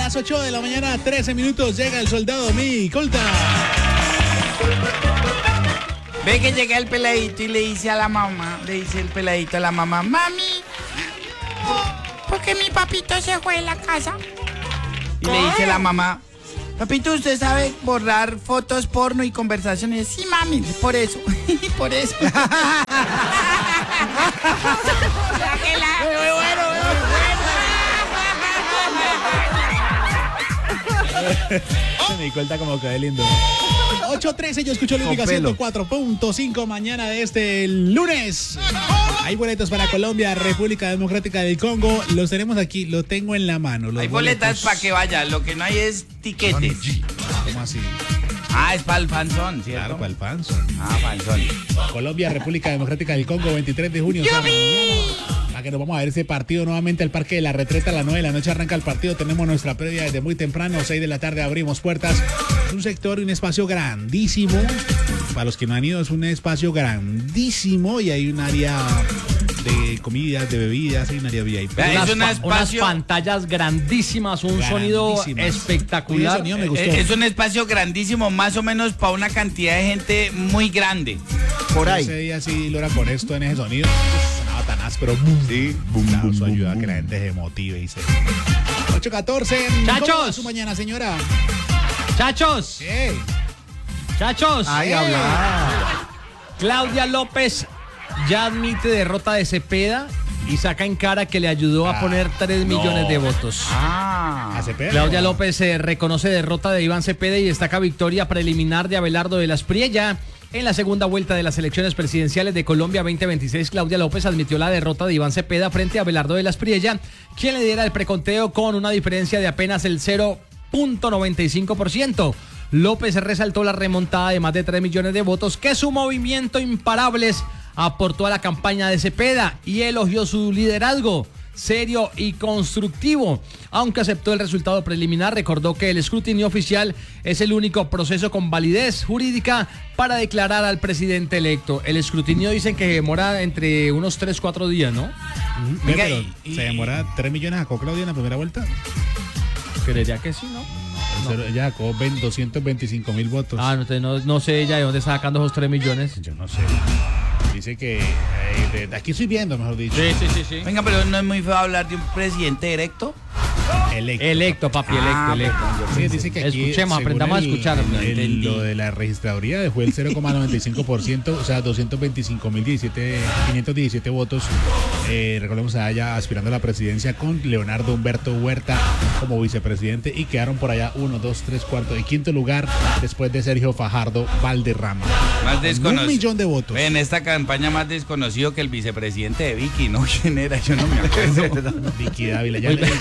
las 8 de la mañana, 13 minutos, llega el soldado Micolta. Ve que llega el peladito y le dice el peladito a la mamá, mami, ¿por qué mi papito se fue de la casa? Y le dice la mamá, papito, ¿usted sabe borrar fotos porno y conversaciones? Sí, mami, por eso, por eso. Me di cuenta como que de lindo. 8:13, yo escucho Olímpica 104.5 mañana de este lunes. Hay boletos para Colombia, República Democrática del Congo. Los tenemos aquí, lo tengo en la mano. Hay boletas para que vaya, lo que no hay es tiquetes. ¿Cómo así? Ah, es para el fanzón, ¿cierto? Claro, para el fanzón. Ah, fanzón. Colombia, República Democrática del Congo, 23 de junio. Para que nos vamos a ver ese partido nuevamente al Parque de la Retreta a las 9 de la noche arranca el partido. Tenemos nuestra previa desde muy temprano, 6 de la tarde abrimos puertas. Es un sector y un espacio grandísimo. Para los que no han ido, es un espacio grandísimo y hay un área de comidas, de bebidas, hay un área VIP. Unas pantallas grandísimas, un sonido espectacular. Sonido me gustó. Es un espacio grandísimo, más o menos para una cantidad de gente muy grande. Por ahí. Ese día sí logra poner esto en ese sonido. Sonaba tan áspero. Sí. Claro, eso ayuda a que la gente se motive y se... 8:14. ¡Chachos! ¿Su mañana, señora? ¡Chachos! ¿Qué? ¡Chachos! ¡Ay, habla! Claudia López ya admite derrota de Cepeda y saca en cara que le ayudó a poner 3 millones de votos. ¿A Cepeda? Claudia López reconoce derrota de Iván Cepeda y destaca victoria preliminar de Abelardo de las Priella. En la segunda vuelta de las elecciones presidenciales de Colombia 2026, Claudia López admitió la derrota de Iván Cepeda frente a Abelardo de las Priella, quien le diera el preconteo con una diferencia de apenas el 0.95%. López resaltó la remontada de más de 3 millones de votos que su movimiento Imparables aportó a la campaña de Cepeda y elogió su liderazgo serio y constructivo. Aunque aceptó el resultado preliminar, recordó que el escrutinio oficial es el único proceso con validez jurídica para declarar al presidente electo. El escrutinio dicen que demora entre unos 3-4 días, ¿no? Venga, pero ¿se demora 3 millones sacó Claudia en la primera vuelta? Creería que sí, ¿no? Ella sacó 225,000 votos. Ah, no sé ella de dónde está sacando esos 3 millones. Yo no sé. Dice que de aquí estoy viendo, mejor dicho. Sí. Venga, pero no es muy feo hablar de un presidente electo. Electo, papi, electo. Sí, dice que aquí, escuchemos, aprendamos a escuchar. Lo de la registraduría fue el 0,95%, o sea, 517 votos. Recordemos a ella aspirando a la presidencia con Leonardo Humberto Huerta como vicepresidente y quedaron por allá 1, 2, 3, 4 y quinto lugar después de Sergio Fajardo Valderrama. Más desconocido. 1 millón de votos. En esta campaña más desconocido que el vicepresidente de Vicky, ¿no? ¿Quién era? Yo no me acuerdo. Vicky Dávila, ya le digo.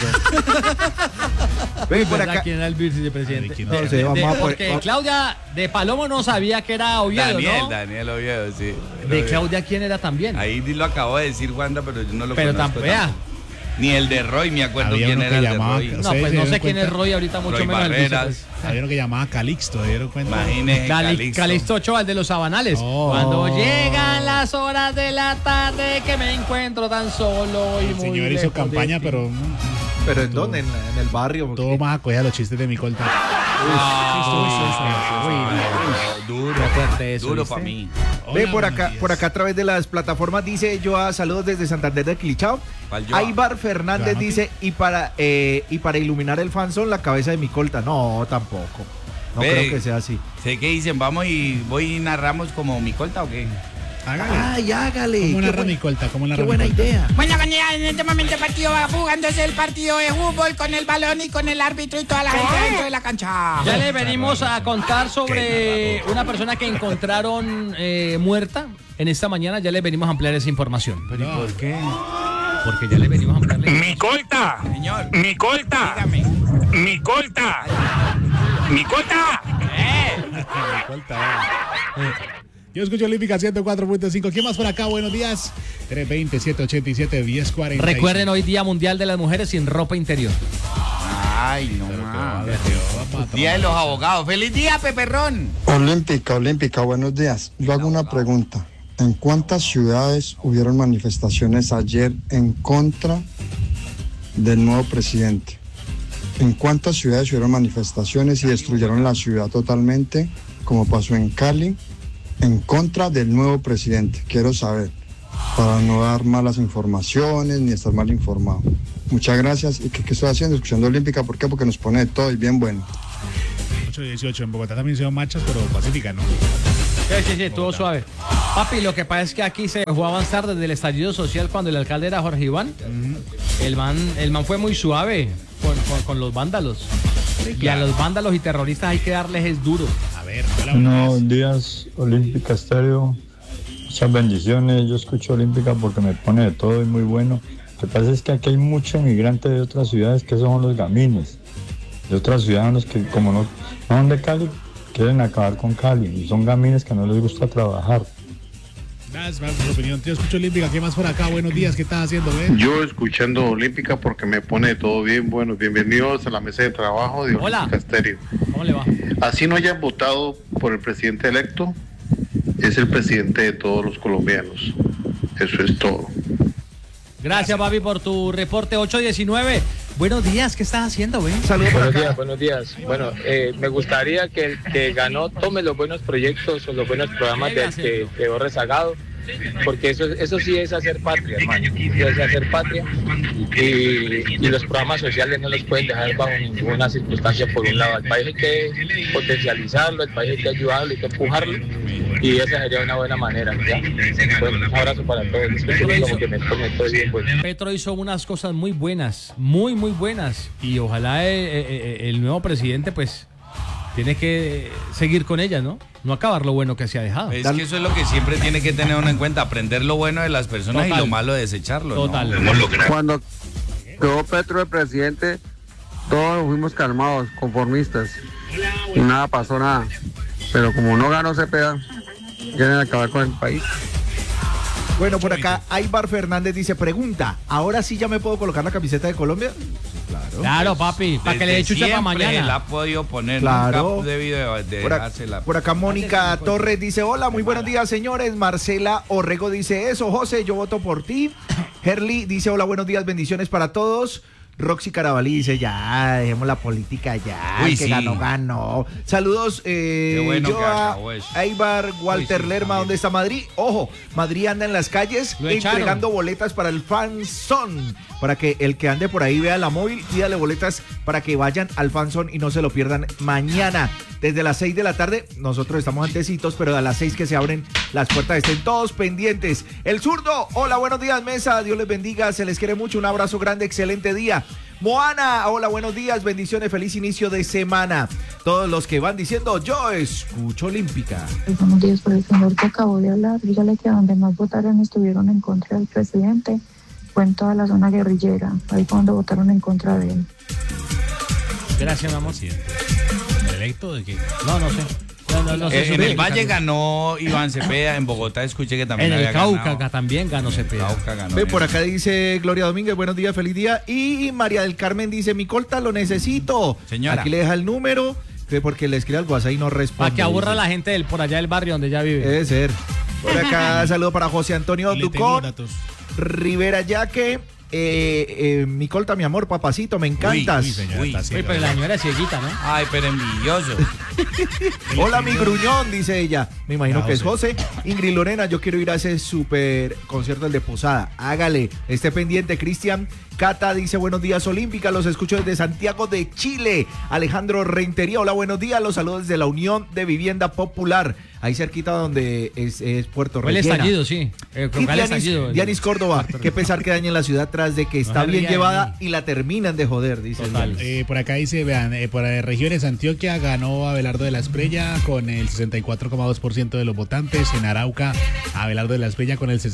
Ven por acá. ¿Quién era el vicepresidente? No sé, porque Claudia de Palomo no sabía que era Oviedo, ¿no? Daniel Oviedo, sí. De Claudia, ¿quién era también? Ahí lo acabo de decir, Wanda, pero yo no lo pero conozco. Vea. Ni el de Roy, me acuerdo había quién era el de Roy. No, pues no sé quién es Roy ahorita, mucho Roy menos Barreras. Había uno que llamaba Calixto, ¿se dieron cuenta? Imagínese, Calixto Ochoa, el de los Sabanales. Cuando llegan las horas de la tarde que me encuentro tan solo y el muy señor hizo campaña, pero ¿en dónde? ¿En el barrio? Todo más acogía a los chistes de Micolta. Duro para mí. Ve por acá a través de las plataformas dice Joa, saludos desde Santander de Quilichao. Aybar Fernández dice y para iluminar el fanzón la cabeza de Micolta. No, tampoco. No creo que sea así. Sé que dicen, vamos y voy y narramos como Micolta o qué. Hágale. Ay, hágale. ¿Cómo narra Micolta? Qué buena idea. Bueno, en este momento el partido va jugándose el partido de fútbol con el balón y con el árbitro y toda la gente dentro de la cancha. Ya le venimos a contar sobre una persona que encontraron muerta en esta mañana. Ya le venimos a ampliar esa información. ¿Pero y por qué? Porque ya le venimos a ampliar la información. ¡Micolta! Señor. ¡Micolta! Dígame. ¡Micolta! ¡Micolta! Yo escucho Olímpica 104.5. ¿Quién más por acá? Buenos días. 320-787-1040. Recuerden, hoy Día Mundial de las Mujeres sin ropa interior. Ay, no más. Día de los abogados. ¡Feliz día, Peperrón! Olímpica, buenos días. Yo hago una pregunta. ¿En cuántas ciudades hubieron manifestaciones ayer en contra del nuevo presidente? ¿En cuántas ciudades hubieron manifestaciones y destruyeron la ciudad totalmente, como pasó en Cali, en contra del nuevo presidente? Quiero saber, para no dar malas informaciones ni estar mal informado. Muchas gracias. ¿Y qué estoy haciendo? Escuchando Olímpica. ¿Por qué? Porque nos pone de todo y bien bueno. 8:18. En Bogotá también se dio marchas, pero pacíficas, ¿no? Sí, estuvo suave. Papi, lo que pasa es que aquí se fue a avanzar desde el estallido social cuando el alcalde era Jorge Iván. El man fue muy suave con los vándalos. Sí, claro. Y a los vándalos y terroristas hay que darles es duro. A ver, buenos días, Olímpica Estéreo. Muchas bendiciones. Yo escucho Olímpica porque me pone de todo y muy bueno. Lo que pasa es que aquí hay muchos inmigrantes de otras ciudades que son los gamines. De otras ciudadanos que como no son de Cali, quieren acabar con Cali. Y son gamines que no les gusta trabajar. Gracias por tu opinión. Yo escucho Olímpica. ¿Qué más por acá? Buenos días. ¿Qué estás haciendo, güey? Yo escuchando Olímpica porque me pone todo bien. Bueno, bienvenidos a la mesa de trabajo de Olímpica Estéreo. ¿Cómo le va? Así no hayan votado por el presidente electo, es el presidente de todos los colombianos. Eso es todo. Gracias, papi, por tu reporte. 8:19. Buenos días, ¿qué estás haciendo, güey? Saludos. Buenos días. Bueno, me gustaría que el que ganó tome los buenos proyectos o los buenos programas del que quedó rezagado, porque eso sí es hacer patria, hermano. Es hacer patria y los programas sociales no los pueden dejar bajo ninguna circunstancia por un lado. Al país hay que potencializarlo, al país hay que ayudarlo, hay que empujarlo y esa sería una buena manera, ¿ya? Bueno, un abrazo para todos. Petro hizo unas cosas muy buenas, muy buenas, y ojalá el nuevo presidente pues tiene que seguir con ella, ¿no? No acabar lo bueno que se ha dejado. Es que eso es lo que siempre tiene que tener uno en cuenta, aprender lo bueno de las personas. Total. Y lo malo desecharlo. Total. ¿No? Cuando quedó Petro de presidente, todos fuimos calmados, conformistas, y nada pasó nada. Pero como no ganó Cepeda, quieren acabar con el país. Bueno, por acá, Aybar Fernández dice, pregunta, ¿ahora sí ya me puedo colocar la camiseta de Colombia? Claro, papi, para que le dé chucha para mañana. La ha podido poner, claro. Nunca debido de dejársela. Por acá Mónica Torres dice, hola, muy buenos días, señores. Marcela Orrego dice eso, José, yo voto por ti. Herly dice, hola, buenos días, bendiciones para todos. Roxy Carabalí dice, ya, dejemos la política ya, el que sí ganó. Saludos, Aybar, Walter Lerma, ¿dónde está Madrid? Ojo, Madrid anda en las calles entregando boletas para el Fanzón, para que el que ande por ahí vea la móvil, pídale boletas para que vayan al Fanzón y no se lo pierdan mañana. Desde las 6 de la tarde, nosotros estamos antecitos, pero a las 6 que se abren las puertas, estén todos pendientes. El Zurdo, hola, buenos días, mesa, Dios les bendiga, se les quiere mucho, un abrazo grande, excelente día. Moana, hola, buenos días, bendiciones, feliz inicio de semana. Todos los que van diciendo, yo escucho Olímpica. Buenos días, por el señor que acabó de hablar, dígale que donde más votaron estuvieron en contra del presidente, fue en toda la zona guerrillera, ahí fue donde votaron en contra de él. Gracias, amor. ¿Electo de qué? No sé. No sé en el Valle ganó Iván Cepeda, en Bogotá escuché que también en había el Cauca ganado. También ganó Cepeda. Ve, por acá dice Gloria Domínguez, buenos días, feliz día. Y María del Carmen dice, mi colta lo necesito. Señora. Aquí le deja el número, porque le escribe al WhatsApp y no responde. Para que aburra dice. A la gente por allá del barrio donde ella vive. Debe ser. Por acá, saludo para José Antonio Ducón, Rivera Yaque. Mi colta, mi amor, papacito, me encantas. Uy, pero la señora es cieguita, ¿no? Ay, pero envidioso. Hola, mi gruñón, dice ella. Me imagino que es José. Ingrid Lorena, yo quiero ir a ese super concierto, el de Posada. Hágale, esté pendiente, Cristian. Cata dice, buenos días, Olímpica, los escucho desde Santiago de Chile. Alejandro Rentería, hola, buenos días, los saludos desde la Unión de Vivienda Popular, ahí cerquita donde es Puerto Rellena. El estallido, sí. Dianis Córdoba, qué pesar que dañen la ciudad tras de que está bien llevada y la terminan de joder, dice. Por acá dice, vean, por regiones Antioquia ganó Abelardo de la Espriella con el 64,2% de los votantes. En Arauca, Abelardo de la Espriella con el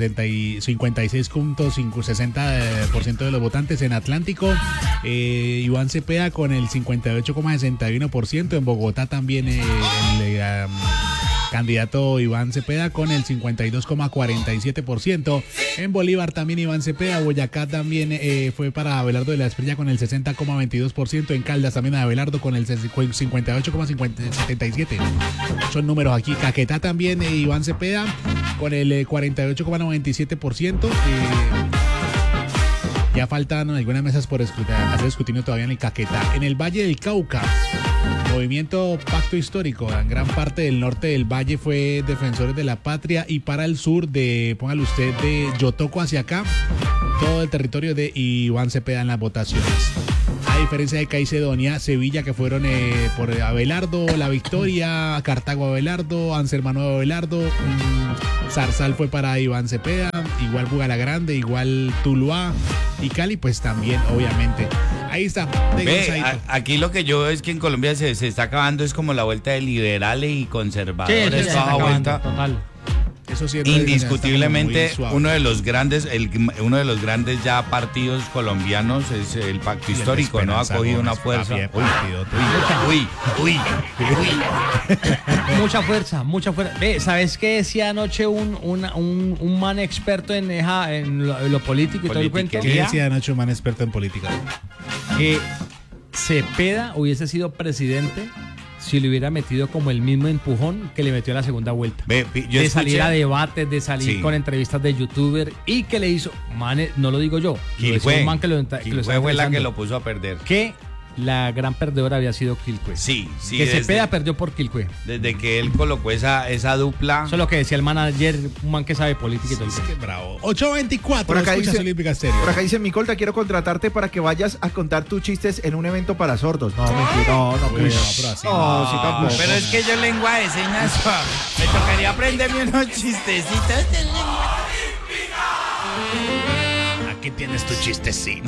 56,60% de los votantes. En Atlántico, Iván Cepeda con el 58,61%. En Bogotá también el candidato Iván Cepeda con el 52,47%. En Bolívar también Iván Cepeda. Boyacá también fue para Abelardo de la Espriella con el 60,22%. En Caldas también Abelardo con el 58,77%. Son números aquí. Caquetá también Iván Cepeda con el 48,97%. Ya faltan algunas mesas por hacer escrutinio todavía en el Caquetá. En el Valle del Cauca, movimiento Pacto Histórico. En gran parte del norte del valle fue Defensores de la Patria, y para el sur póngale usted, de Yotoco hacia acá, todo el territorio de Iván Cepeda en las votaciones. A diferencia de Caicedonia, Sevilla, que fueron por Abelardo, La Victoria, Cartago Abelardo, Ansermano Abelardo, Zarzal fue para Iván Cepeda, igual Bugalagrande, igual Tuluá, y Cali pues también, obviamente. Ahí está. Aquí lo que yo veo es que en Colombia se está acabando, es como la vuelta de liberales y conservadores. Toda vuelta. Total. Eso sí, indiscutiblemente uno de los grandes ya partidos colombianos es el Pacto Histórico, ¿no? Ha cogido una fuerza. Uy. Mucha fuerza. ¿Sabes qué decía anoche un man experto en lo político y todo el cuento? ¿Qué decía anoche un man experto en política? Que Cepeda hubiese sido presidente si le hubiera metido como el mismo empujón que le metió a la segunda vuelta. De salir a debates, de salir con entrevistas de youtuber, y que le hizo, no lo digo yo, fue la que lo puso a perder. Que la gran perdedora había sido Quilcue. Sí. Que Cepeda perdió por Quilcue. Desde que él colocó esa dupla. Eso es lo que decía el manager, un man que sabe política y todo. Sí, bravo. 8:24. Por acá dice Micolta, quiero contratarte para que vayas a contar tus chistes en un evento para sordos. No, mentira, no creo. Pero es que yo lengua de señas, me tocaría aprenderme unos chistecitos de lengua. Aquí tienes tu chistecito.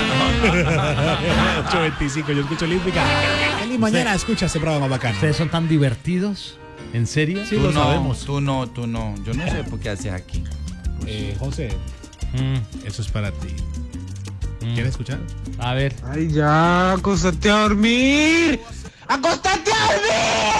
8:25, yo escucho Olímpica. Y mañana escucha ese programa bacano. ¿Ustedes son tan divertidos? ¿En serio? Sí, lo sabemos. Tú no. Yo no sé por qué haces aquí. José, eso es para ti. ¿Quieres escuchar? A ver. Ay, ya, acóstate a dormir. ¡Acóstate a dormir!